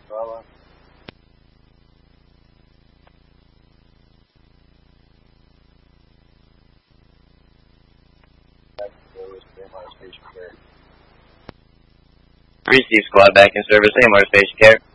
Bravo. Receive squad back in service, AMR station care.